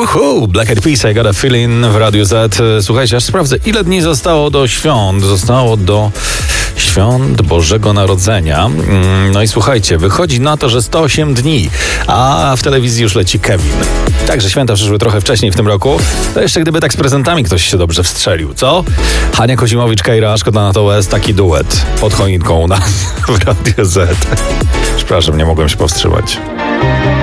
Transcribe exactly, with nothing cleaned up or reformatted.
Uhu, Black Eyed Peas, I Got a Feeling w Radiu Z. Słuchajcie, aż sprawdzę, ile dni zostało do świąt. Zostało do świąt Bożego Narodzenia. No i słuchajcie, wychodzi na to, że sto osiem dni, a w telewizji już leci Kevin. Także święta przyszły trochę wcześniej w tym roku. To jeszcze gdyby tak z prezentami ktoś się dobrze wstrzelił, co? Hania Kozimowicz-Kejra, Szkoda na to Łez, taki duet pod choinką u nas w Radiu Z. Przepraszam, nie mogłem się powstrzymać.